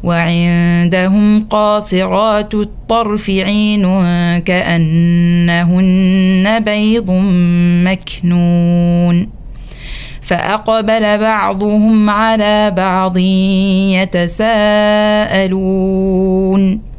وعندهم قاصرات الطرف عين كأنهن بيض مكنون فأقبل بعضهم على بعض يتساءلون